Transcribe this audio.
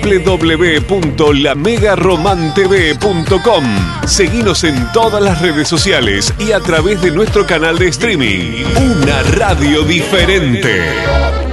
www.lamegaromantv.com. Seguinos en todas las redes sociales y a través de nuestro canal de streaming. Una radio diferente.